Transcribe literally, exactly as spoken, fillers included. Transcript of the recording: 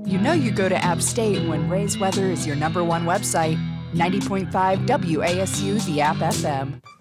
You know you go to App State when Ray's Weather is your number one website. ninety point five W A S U, the App F M.